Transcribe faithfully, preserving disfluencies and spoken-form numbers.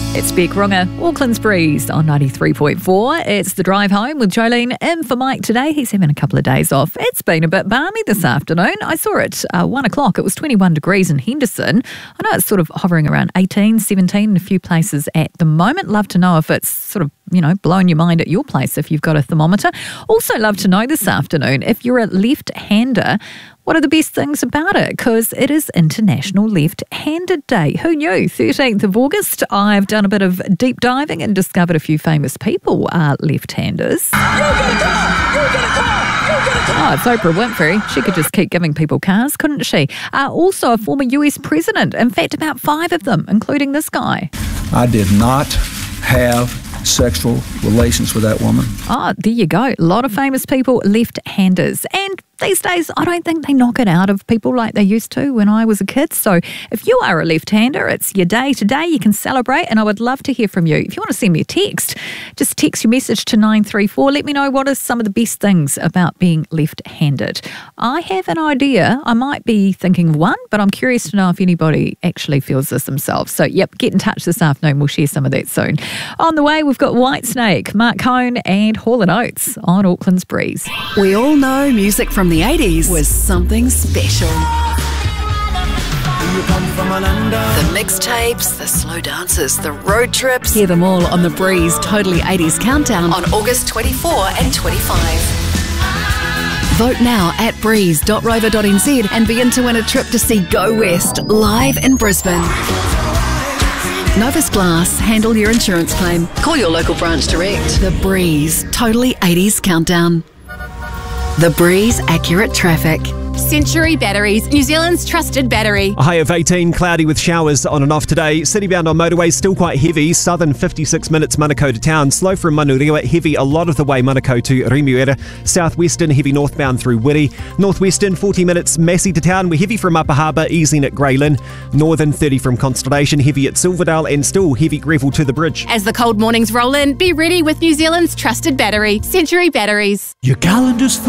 It's Beck Runga, Auckland's Breeze on ninety-three point four. It's the drive home with Jolene in for Mike today. He's having a couple of days off. It's been a bit balmy this afternoon. I saw it uh, one o'clock. It was twenty-one degrees in Henderson. I know it's sort of hovering around eighteen, seventeen in a few places at the moment. Love to know if it's sort of, you know, blowing your mind at your place if you've got a thermometer. Also love to know this afternoon, if you're a left-hander, what are the best things about it? Because it is International Left-Handed Day. Who knew? thirteenth of August. I've done a bit of deep diving and discovered a few famous people are left-handers. Oh, it's Oprah Winfrey. She could just keep giving people cars, couldn't she? Uh, also a former U S president. In fact, about five of them, including this guy. I did not have sexual relations with that woman. Oh, there you go. A lot of famous people, left-handers. And these days, I don't think they knock it out of people like they used to when I was a kid. So if you are a left-hander, it's your day today. You can celebrate, and I would love to hear from you. If you want to send me a text, just text your message to nine three four. Let me know what are some of the best things about being left-handed. I have an idea. I might be thinking of one, but I'm curious to know if anybody actually feels this themselves. So, yep, get in touch this afternoon. We'll share some of that soon. On the way, we've got Whitesnake, Mark Cohn and Hall and Oates on Auckland's Breeze. We all know music from the eighties was something special. The mixtapes, the slow dances, the road trips. Hear them all on the Breeze Totally eighties Countdown on August twenty-fourth and twenty-fifth. Vote now at breeze dot rover dot n z and begin to win a trip to see Go West live in Brisbane. Novus Glass, handle your insurance claim. Call your local branch direct. The Breeze Totally eighties Countdown. The Breeze Accurate Traffic. Century Batteries, New Zealand's trusted battery. A high of eighteen, cloudy with showers on and off today. Citybound on motorways still quite heavy. Southern fifty-six minutes Manukau to town. Slow from Manurewa, heavy a lot of the way Manukau to Remuera. Southwestern heavy northbound through Wiri. Northwestern forty minutes Massey to town. We're heavy from Upper Harbour, easing at Grey Lynn. Northern thirty from Constellation, heavy at Silverdale and still heavy Greville to the bridge. As the cold mornings roll in, be ready with New Zealand's trusted battery, Century Batteries. Your calendar's full.